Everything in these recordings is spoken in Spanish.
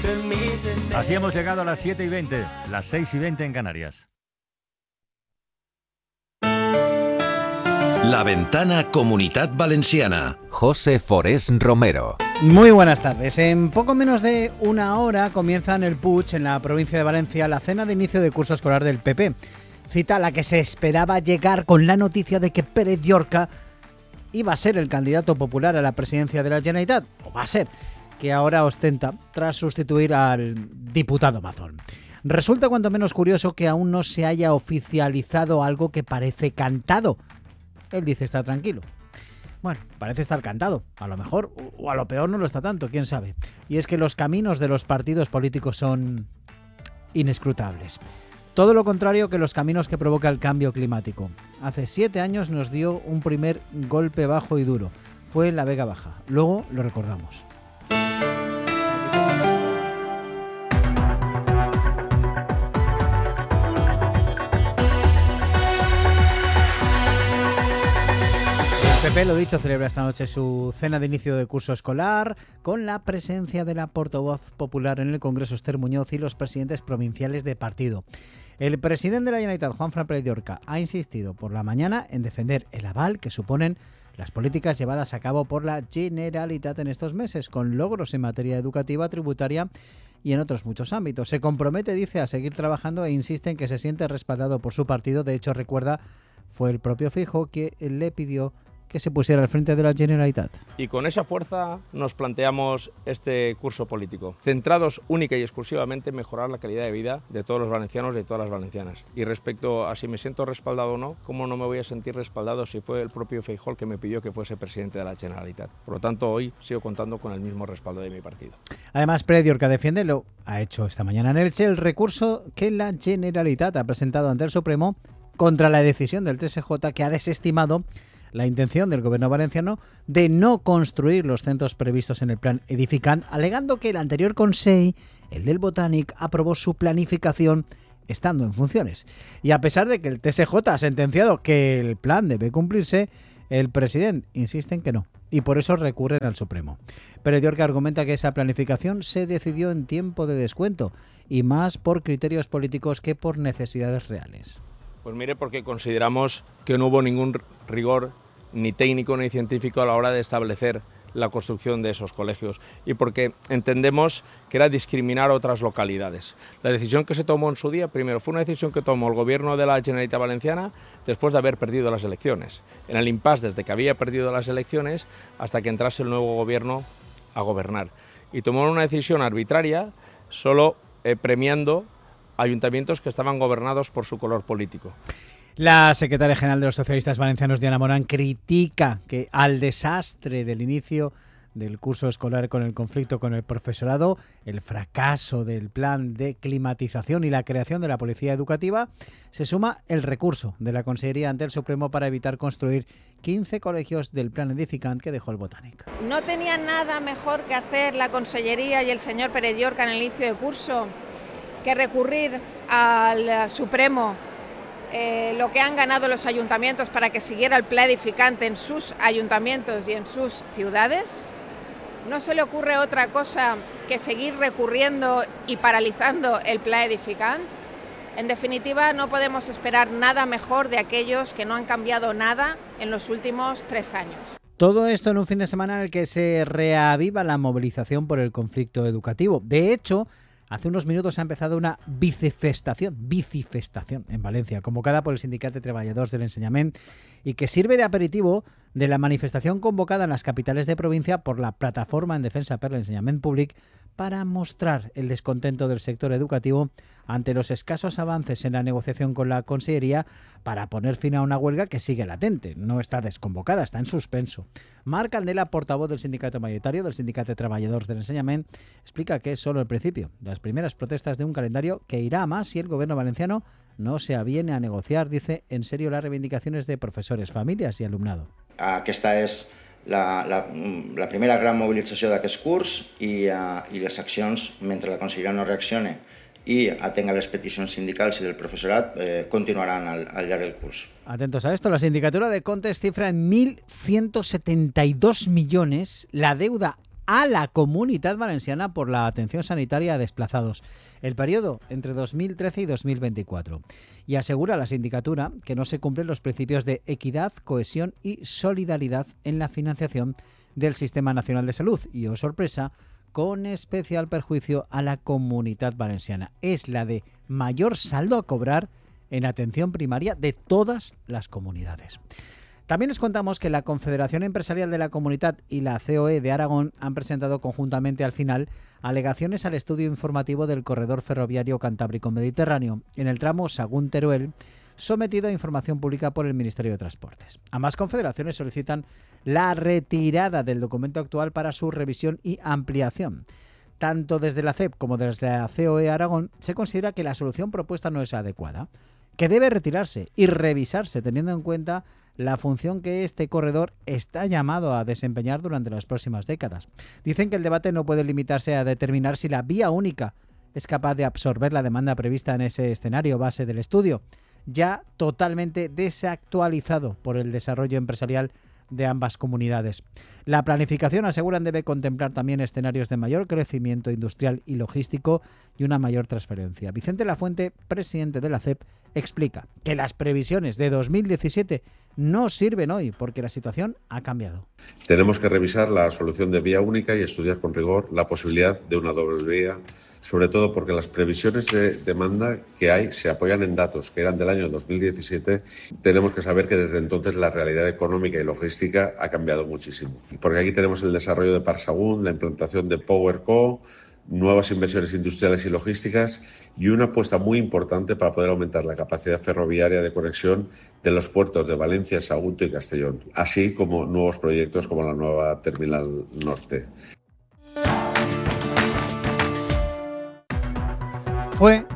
Así hemos llegado a las 7:20, las 6:20 en Canarias. La Ventana Comunitat Valenciana. José Forés Romero. Muy buenas tardes. En poco menos de una hora comienza en el Puig, en la provincia de Valencia, la cena de inicio de curso escolar del PP. Cita a la que se esperaba llegar con la noticia de que Pérez Llorca iba a ser el candidato popular a la presidencia de la Generalitat, o va a ser, que ahora ostenta tras sustituir al diputado Mazón. Resulta cuanto menos curioso que aún no se haya oficializado algo que parece cantado. Él dice estar tranquilo. Bueno, parece estar cantado. A lo mejor, o a lo peor no lo está tanto, quién sabe. Y es que los caminos de los partidos políticos son inescrutables. Todo lo contrario que los caminos que provoca el cambio climático. Hace 7 años nos dio un primer golpe bajo y duro. Fue en la Vega Baja. Luego lo recordamos. El PP, lo dicho, celebra esta noche su cena de inicio de curso escolar con la presencia de la portavoz popular en el Congreso, Esther Muñoz, y los presidentes provinciales de partido. El presidente de la Generalitat, Juanfran Pérez Llorca, ha insistido por la mañana en defender el aval que suponen las políticas llevadas a cabo por la Generalitat en estos meses, con logros en materia educativa, tributaria y en otros muchos ámbitos. Se compromete, dice, a seguir trabajando e insiste en que se siente respaldado por su partido. De hecho, recuerda, fue el propio Feijóo que le pidió que se pusiera al frente de la Generalitat. Y con esa fuerza nos planteamos este curso político, centrados única y exclusivamente en mejorar la calidad de vida de todos los valencianos y de todas las valencianas. Y respecto a si me siento respaldado o no, ¿cómo no me voy a sentir respaldado si fue el propio Feijóo el que me pidió que fuese presidente de la Generalitat? Por lo tanto, hoy sigo contando con el mismo respaldo de mi partido. Además, Pérez Llorca defiende, lo ha hecho esta mañana en Elche, el recurso que la Generalitat ha presentado ante el Supremo contra la decisión del TSJ, que ha desestimado la intención del gobierno valenciano de no construir los centros previstos en el plan Edificant, alegando que el anterior Consell, el del Botànic, aprobó su planificación estando en funciones. Y a pesar de que el TSJ ha sentenciado que el plan debe cumplirse, el presidente insiste en que no, y por eso recurren al Supremo. Pérez Llorca argumenta que esa planificación se decidió en tiempo de descuento, y más por criterios políticos que por necesidades reales. Pues mire, porque consideramos que no hubo ningún rigor ni técnico ni científico a la hora de establecer la construcción de esos colegios, y porque entendemos que era discriminar a otras localidades. La decisión que se tomó en su día, primero, fue una decisión que tomó el gobierno de la Generalitat Valenciana después de haber perdido las elecciones, en el impasse desde que había perdido las elecciones hasta que entrase el nuevo gobierno a gobernar. Y tomó una decisión arbitraria, solo premiando ayuntamientos que estaban gobernados por su color político. La secretaria general de los socialistas valencianos, Diana Morán, critica que al desastre del inicio del curso escolar con el conflicto con el profesorado, el fracaso del plan de climatización y la creación de la policía educativa, se suma el recurso de la Consellería ante el Supremo para evitar construir 15 colegios del plan Edificant que dejó el Botànic. ¿No tenía nada mejor que hacer la Consellería y el señor Pérez Llorca en el inicio de curso que recurrir al Supremo lo que han ganado los ayuntamientos para que siguiera el plan edificante en sus ayuntamientos y en sus ciudades? ¿No se le ocurre otra cosa que seguir recurriendo y paralizando el plan edificante? En definitiva, no podemos esperar nada mejor de aquellos que no han cambiado nada en los últimos 3 años. Todo esto en un fin de semana en el que se reaviva la movilización por el conflicto educativo. De hecho, hace unos minutos ha empezado una bicifestación en Valencia, convocada por el Sindicat de Treballadors de l'Ensenyament y que sirve de aperitivo de la manifestación convocada en las capitales de provincia por la Plataforma en Defensa per l'Ensenyament Públic para mostrar el descontento del sector educativo ante los escasos avances en la negociación con la Consellería para poner fin a una huelga que sigue latente. No está desconvocada, está en suspenso. Marc Candela, portavoz del sindicato mayoritario del Sindicat de Treballadors de l'Ensenyament, explica que es solo el principio, las primeras protestas de un calendario que irá a más si el gobierno valenciano no se aviene a negociar, dice, en serio las reivindicaciones de profesores, familias y alumnado. Aquesta és la primera gran mobilització d'aquest curs i les accions, mentre la Conselleria no reaccione i atenga les peticions sindicals i del professorat, continuaran al llarg del curs. Atentos a esto, la sindicatura de Contes cifra en 1.172 millones la deuda a la Comunitat Valenciana por la atención sanitaria a desplazados, el periodo entre 2013 y 2024. Y asegura la sindicatura que no se cumplen los principios de equidad, cohesión y solidaridad en la financiación del Sistema Nacional de Salud. Y, oh sorpresa, con especial perjuicio a la Comunitat Valenciana. Es la de mayor saldo a cobrar en atención primaria de todas las comunidades. También les contamos que la Confederación Empresarial de la Comunitat y la COE de Aragón han presentado conjuntamente al final alegaciones al estudio informativo del corredor ferroviario Cantábrico-Mediterráneo en el tramo Sagún-Teruel, sometido a información pública por el Ministerio de Transportes. Ambas confederaciones solicitan la retirada del documento actual para su revisión y ampliación. Tanto desde la CEP como desde la COE Aragón se considera que la solución propuesta no es adecuada, que debe retirarse y revisarse teniendo en cuenta la función que este corredor está llamado a desempeñar durante las próximas décadas. Dicen que el debate no puede limitarse a determinar si la vía única es capaz de absorber la demanda prevista en ese escenario base del estudio, ya totalmente desactualizado por el desarrollo empresarial de ambas comunidades. La planificación, aseguran, debe contemplar también escenarios de mayor crecimiento industrial y logístico y una mayor transferencia. Vicente Lafuente, presidente de la CEP, explica que las previsiones de 2017 no sirven hoy porque la situación ha cambiado. Tenemos que revisar la solución de vía única y estudiar con rigor la posibilidad de una doble vía, sobre todo porque las previsiones de demanda que hay se apoyan en datos que eran del año 2017. Tenemos que saber que desde entonces la realidad económica y logística ha cambiado muchísimo. Porque aquí tenemos el desarrollo de Parsagún, la implantación de PowerCo, nuevas inversiones industriales y logísticas y una apuesta muy importante para poder aumentar la capacidad ferroviaria de conexión de los puertos de Valencia, Sagunto y Castellón, así como nuevos proyectos como la nueva Terminal Norte. Fue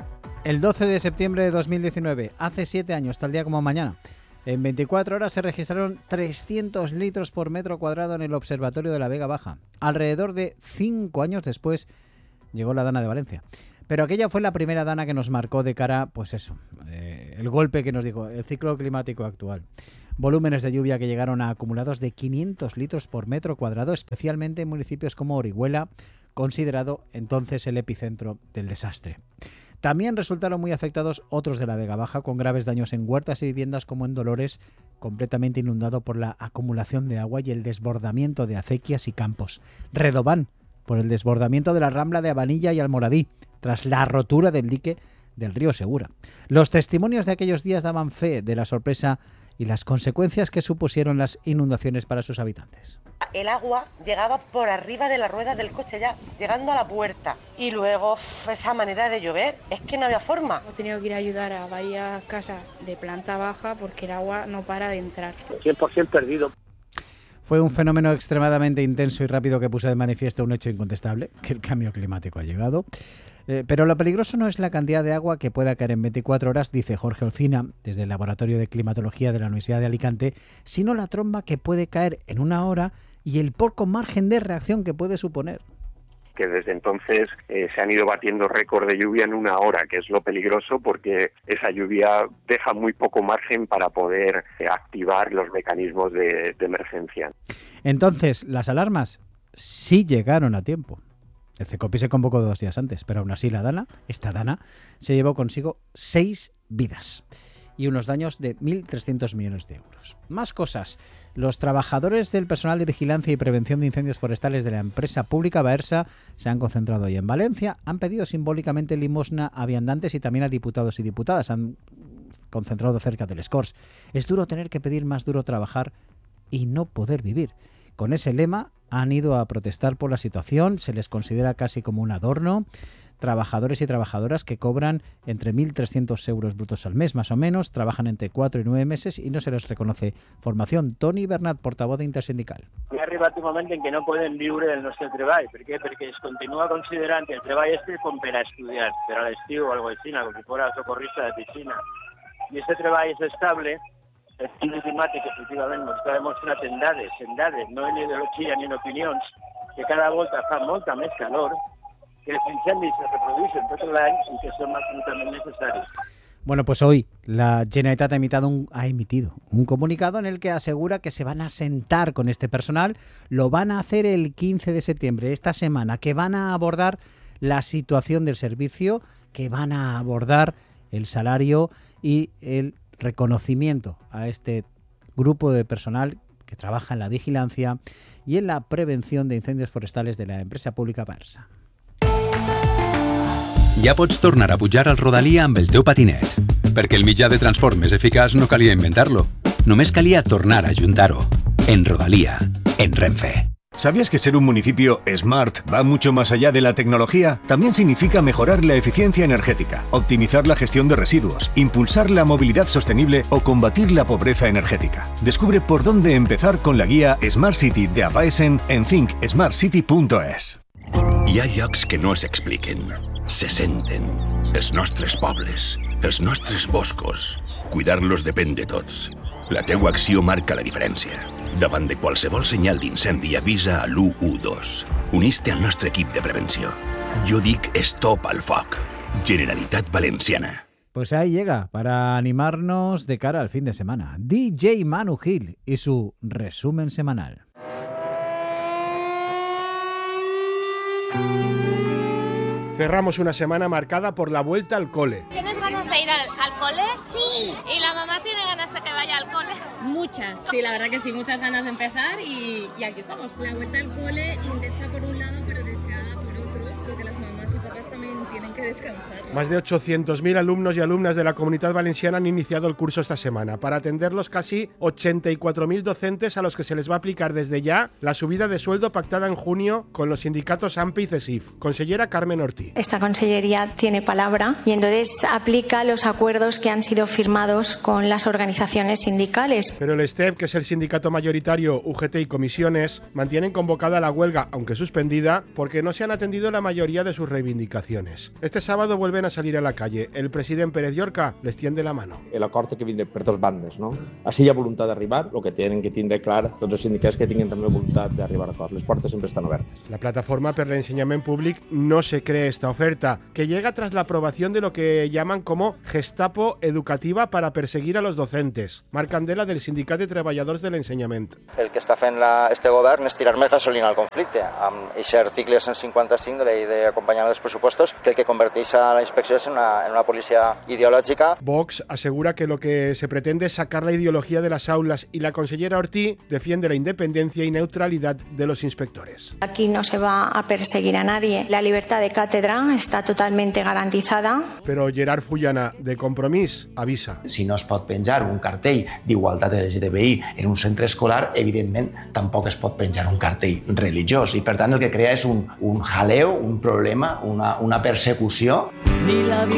el 12 de septiembre de 2019, hace 7 años, tal día como mañana. En 24 horas se registraron 300 litros por metro cuadrado en el Observatorio de la Vega Baja. Alrededor de 5 años después llegó la Dana de Valencia. Pero aquella fue la primera Dana que nos marcó de cara, pues eso, el golpe que nos dijo, el ciclo climático actual. Volúmenes de lluvia que llegaron a acumulados de 500 litros por metro cuadrado, especialmente en municipios como Orihuela, considerado entonces el epicentro del desastre. También resultaron muy afectados otros de la Vega Baja, con graves daños en huertas y viviendas como en Dolores, completamente inundado por la acumulación de agua y el desbordamiento de acequias y campos. Redován, por el desbordamiento de la rambla de Abanilla y Almoradí, tras la rotura del dique del río Segura. Los testimonios de aquellos días daban fe de la sorpresa y las consecuencias que supusieron las inundaciones para sus habitantes. El agua llegaba por arriba de la rueda del coche ya, llegando a la puerta. Y luego esa manera de llover, es que no había forma. Hemos tenido que ir a ayudar a varias casas de planta baja porque el agua no para de entrar. 100% perdido. Fue un fenómeno extremadamente intenso y rápido que puso de manifiesto un hecho incontestable, que el cambio climático ha llegado. Pero lo peligroso no es la cantidad de agua que pueda caer en 24 horas, dice Jorge Olcina, desde el Laboratorio de Climatología de la Universidad de Alicante, sino la tromba que puede caer en una hora y el poco margen de reacción que puede suponer. Que desde entonces se han ido batiendo récord de lluvia en una hora, que es lo peligroso porque esa lluvia deja muy poco margen para poder activar los mecanismos de emergencia. Entonces, las alarmas sí llegaron a tiempo. El CECOPI se convocó 2 días antes, pero aún así esta Dana, se llevó consigo 6 vidas y unos daños de 1.300 millones de euros. Más cosas. Los trabajadores del personal de vigilancia y prevención de incendios forestales de la empresa pública Baersa se han concentrado hoy en Valencia. Han pedido simbólicamente limosna a viandantes y también a diputados y diputadas. Han concentrado cerca del Escors. Es duro tener que pedir, más duro trabajar y no poder vivir. Con ese lema han ido a protestar por la situación. Se les considera casi como un adorno. Trabajadores y trabajadoras que cobran entre 1.300 euros brutos al mes, más o menos, trabajan entre 4 y 9 meses y no se les reconoce formación. Toni Bernat, portavoz de Intersindical. Ha arribat un moment en què no podem viure del nostre treball. Per què? Perquè es continua considerant el treball com per a estudiar, per a l'estiu o alguna cosa així, com si fos socorrista de piscina. I aquest treball és estable. El canvi climàtic, efectivament, ens està demostrant en dades, no en ideologia ni en opinions, que cada volta fa molta més calor, que els incendis se reprodueixen tot l'any i que són absolutament necessaris. Bueno, pues hoy la Generalitat ha emitido un comunicado en el que asegura que se van a sentar con este personal. Lo van a hacer el 15 de septiembre, esta semana, que van a abordar la situación del servicio, que van a abordar el salario y el reconocimiento a este grupo de personal que trabaja en la vigilancia y en la prevención de incendios forestales de la empresa pública Barça. Ja pots tornar a pujar al Rodalia amb el teu patinet, perquè el mitjà de transport més eficaç no calia inventar-lo, només calia tornar a ajuntar-ho. En Rodalia, en Renfe. ¿Sabías que ser un municipio smart va mucho más allá de la tecnología? También significa mejorar la eficiencia energética, optimizar la gestión de residuos, impulsar la movilidad sostenible o combatir la pobreza energética. Descubre por dónde empezar con la guía Smart City de Apaesen en thinksmartcity.es. Hi ha llocs que no s'expliquen, se senten. Els nostres pobles, els nostres boscos. Cuidar-los depèn de tots. La teua acció marca la diferència. Davant de qualsevol senyal d'incendi avisa a l'112. Unís-te al nostre equip de prevenció. Jo dic stop al foc. Generalitat Valenciana. Pues ahí llega, para animarnos de cara al fin de semana, DJ Manu Gil y su resumen semanal. Cerramos una semana marcada por la vuelta al cole. ¿Tienes ganas de ir al cole? Sí. ¿Y la mamá tiene ganas de que vaya al cole? Muchas. Sí, la verdad que sí, muchas ganas de empezar y aquí estamos. La vuelta al cole intensa por un lado, pero deseada por otro, porque las mamás y papás también tienen que descansar. Más de 800.000 alumnos y alumnas de la Comunidad Valenciana han iniciado el curso esta semana. Para atenderlos casi 84.000 docentes a los que se les va a aplicar desde ya la subida de sueldo pactada en junio con los sindicatos AMPE y CESIF. Consellera Carmen Ortiz. Esta consellería tiene palabra y entonces aplica los acuerdos que han sido firmados con las organizaciones sindicales. Pero el STEP, que es el sindicato mayoritario, UGT y comisiones, mantienen convocada la huelga, aunque suspendida, porque no se han atendido la mayoría de sus reivindicaciones. Este sábado vuelven a salir a la calle. El president Pérez Llorca les tiende la mano. L'acord que vindrà per dos bandes, no? Així hi ha voluntat d'arribar, el que tenen que tindre clar tots els sindicats que tinguin també voluntat d'arribar a acord. Les portes sempre estan obertes. La plataforma per l'ensenyament públic no se cree esta oferta, que llega tras la aprobación de lo que llaman como Gestapo educativa para perseguir a los docentes. Marc Candela, del Sindicat de Treballadors de l'Ensenyament. El que està fent este govern és tirar més gasolina al conflicte, amb aquest article 155 de la llei d'acompanyament dels pressupostos, que el que converteix a la inspecció en una policia ideològica. Vox asegura que lo que se pretende es sacar la ideología de las aulas y la consellera Ortiz defiende la independencia y neutralidad de los inspectores. Aquí no se va a perseguir a nadie. La libertad de cátedra está totalmente garantizada. Però Gerard Fullana, de Compromís, avisa. Si no es pot penjar un cartell d'igualtat LGTBI en un centre escolar, evidentment tampoc es pot penjar un cartell religiós i per tant el que crea és un jaleo, un problema, una persecució.